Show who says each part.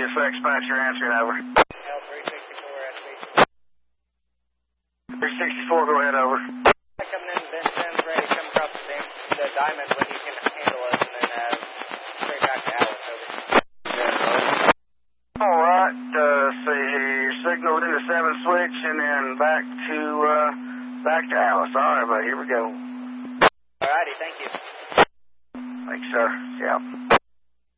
Speaker 1: Dispatch, you're answering over.
Speaker 2: L364 SB.
Speaker 1: 364, go ahead, over.
Speaker 2: Coming in, Vincent's ready to come across the diamond when you can handle us, and then straight back to Alice, over.
Speaker 1: Alright, see here, signaled into 7 switch, and then back to Alice. Alright, buddy, here we go.
Speaker 2: Alrighty, thank you.
Speaker 1: Thanks, sir. Yeah.